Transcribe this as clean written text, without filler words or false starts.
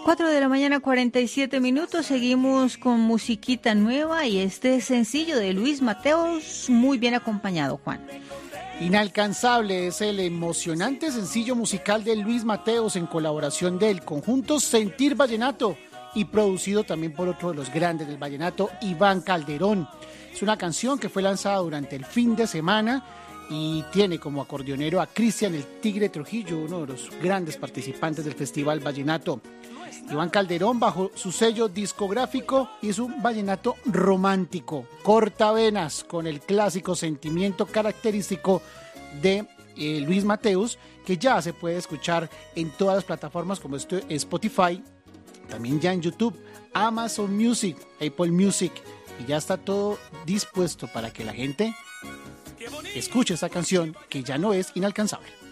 4 de la mañana, 47 minutos. Seguimos con musiquita nueva y este sencillo de Luis Mateos, muy bien acompañado, Juan. Inalcanzable es el emocionante sencillo musical de Luis Mateos en colaboración del conjunto Sentir Vallenato y producido también por otro de los grandes del vallenato, Iván Calderón. Es una canción que fue lanzada durante el fin de semana y tiene como acordeonero a Cristian el Tigre Trujillo, uno de los grandes participantes del Festival Vallenato. Iván Calderón, bajo su sello discográfico, hizo un vallenato romántico, cortavenas, con el clásico sentimiento característico de Luis Mateos, que ya se puede escuchar en todas las plataformas como Spotify, también ya en YouTube, Amazon Music, Apple Music, y ya está todo dispuesto para que la gente escuche esta canción que ya no es inalcanzable.